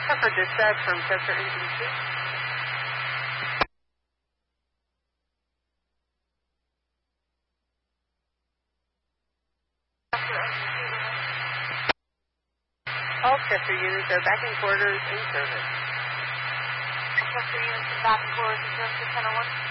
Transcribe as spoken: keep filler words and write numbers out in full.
Chester dispatch from Chester Engine two. All Chester units are back in quarters in service. Chester units are back in quarters in service, ten oh one.